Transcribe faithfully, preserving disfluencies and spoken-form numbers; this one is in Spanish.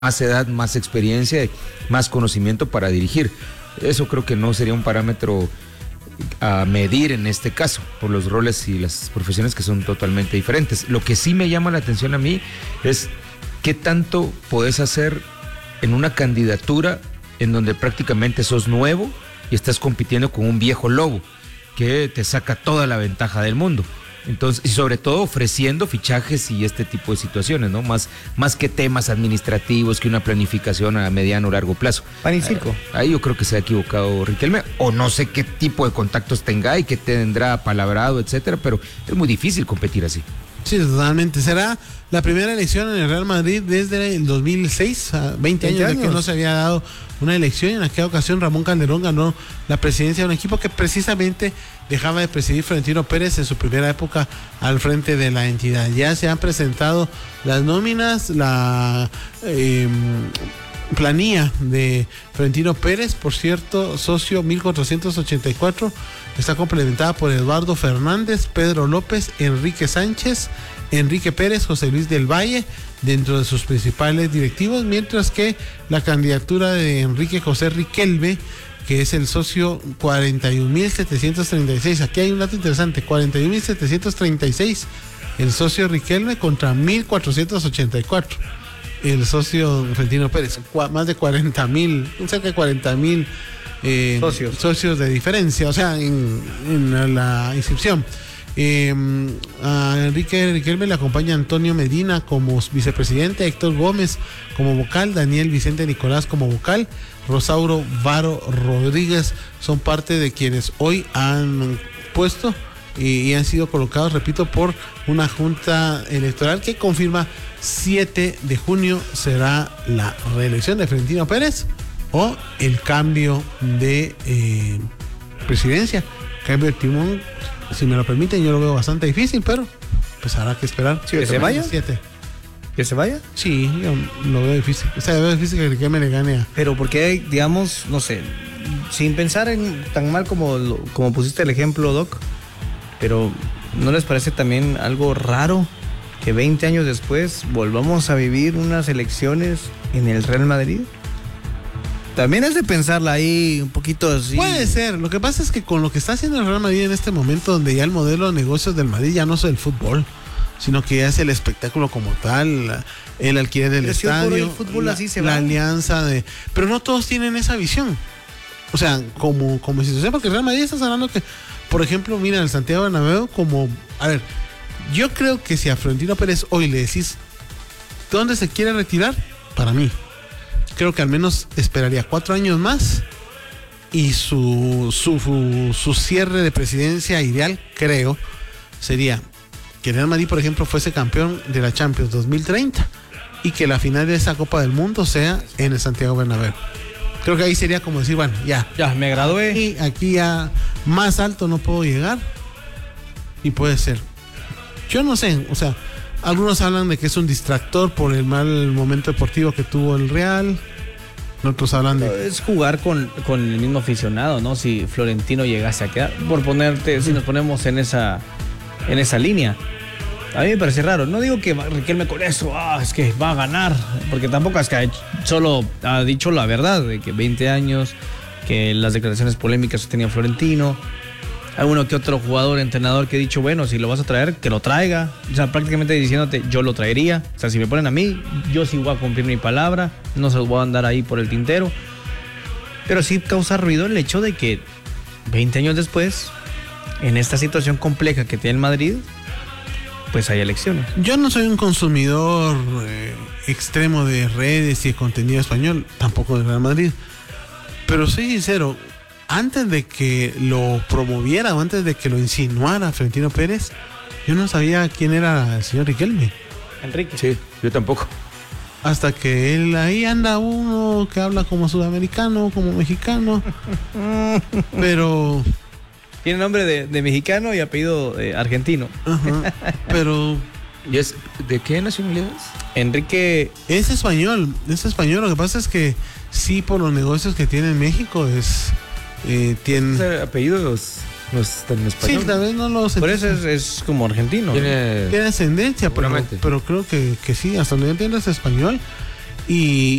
más edad, más experiencia, más conocimiento para dirigir. Eso creo que no sería un parámetro a medir en este caso, por los roles y las profesiones que son totalmente diferentes. Lo que sí me llama la atención a mí es qué tanto podés hacer en una candidatura en donde prácticamente sos nuevo y estás compitiendo con un viejo lobo que te saca toda la ventaja del mundo. Entonces, y sobre todo ofreciendo fichajes y este tipo de situaciones, ¿no? Más, más que temas administrativos, que una planificación a mediano o largo plazo. Pan y circo. Ahí, ahí yo creo que se ha equivocado Riquelme, o no sé qué tipo de contactos tenga y qué tendrá palabrado, etcétera, pero es muy difícil competir así. Sí, totalmente. Será la primera elección en el Real Madrid desde el dos mil seis, a veinte años, años de que no se había dado una elección, y en aquella ocasión Ramón Calderón ganó la presidencia de un equipo que precisamente dejaba de presidir Florentino Pérez en su primera época al frente de la entidad. Ya se han presentado las nóminas, la eh, planilla de Florentino Pérez, por cierto, socio mil cuatrocientos ochenta y cuatro, está complementada por Eduardo Fernández, Pedro López, Enrique Sánchez, Enrique Pérez, José Luis del Valle, dentro de sus principales directivos, mientras que la candidatura de Enrique José Riquelme, que es el socio cuarenta y un mil setecientos treinta y seis, aquí hay un dato interesante, cuarenta y un mil setecientos treinta y seis, el socio Riquelme contra mil cuatrocientos ochenta y cuatro, el socio Florentino Pérez, más de cuarenta mil, cerca de cuarenta mil eh, socios. socios de diferencia, o sea, en, en la inscripción. Eh, a Enrique Riquelme le acompaña Antonio Medina como vicepresidente, Héctor Gómez como vocal, Daniel Vicente Nicolás como vocal, Rosauro Varo Rodríguez son parte de quienes hoy han puesto y, y han sido colocados, repito, por una junta electoral que confirma siete de junio será la reelección de Florentino Pérez o el cambio de eh, presidencia, cambio de timón. Si me lo permiten, yo lo veo bastante difícil, pero pues habrá que esperar. Sí, ¿que se vaya? Siete. ¿Que se vaya? Sí, yo lo veo difícil. O sea, veo difícil que Riquelme le gane a... Pero porque, digamos, no sé, sin pensar en tan mal como, como pusiste el ejemplo, Doc, pero ¿no les parece también algo raro que veinte años después volvamos a vivir unas elecciones en el Real Madrid? También es de pensarla ahí un poquito así. Puede ser. Lo que pasa es que con lo que está haciendo el Real Madrid en este momento, donde ya el modelo de negocios del Madrid ya no es el fútbol, sino que ya es el espectáculo como tal, el alquiler del estadio, el fútbol la, así se la va. alianza de... Pero no todos tienen esa visión. O sea, como, como institución, porque el Real Madrid está hablando que, por ejemplo, mira, el Santiago Bernabéu como... A ver, yo creo que si a Florentino Pérez hoy le decís ¿dónde se quiere retirar? Para mí creo que al menos esperaría cuatro años más y su, su, su, su cierre de presidencia ideal, creo, sería que el Real Madrid, por ejemplo, fuese campeón de la Champions dos mil treinta y que la final de esa Copa del Mundo sea en el Santiago Bernabéu. Creo que ahí sería como decir, bueno, ya. Ya, me gradué. Aquí, aquí ya más alto no puedo llegar y puede ser. Yo no sé, o sea, algunos hablan de que es un distractor por el mal momento deportivo que tuvo el Real. Otros hablan de... Es jugar con, con el mismo aficionado, ¿no? Si Florentino llegase a quedar, por ponerte, si nos ponemos en esa, en esa línea. A mí me parece raro. No digo que Riquelme con eso, ah, es que va a ganar, porque tampoco es que ha hecho, solo ha dicho la verdad, de que veinte años, que las declaraciones polémicas que tenía Florentino. Alguno que otro jugador, entrenador que ha dicho, bueno, si lo vas a traer, que lo traiga. O sea, prácticamente diciéndote, yo lo traería. O sea, si me ponen a mí, yo sí voy a cumplir mi palabra. No se los voy a andar ahí por el tintero. Pero sí causa ruido el hecho de que veinte años después, en esta situación compleja que tiene el Madrid, pues hay elecciones. Yo no soy un consumidor eh, extremo de redes y de contenido español, tampoco de Real Madrid. Pero soy sincero, antes de que lo promoviera o antes de que lo insinuara Florentino Pérez, yo no sabía quién era el señor Riquelme. Enrique. Sí, yo tampoco. Hasta que él ahí anda uno que habla como sudamericano, como mexicano. Pero... Tiene nombre de, de mexicano y apellido eh, argentino. Ajá. Pero... ¿Y es de qué nacionalidad es? Enrique... Es español, es español. Lo que pasa es que sí, por los negocios que tiene en México, es... Eh, tiene... Ese apellido no es tan español. Sí, tal vez no lo sé. Por eso es, es como argentino. Tiene, ¿no? Tiene ascendencia, pero, pero creo que, que sí, hasta donde yo entiendo es español. y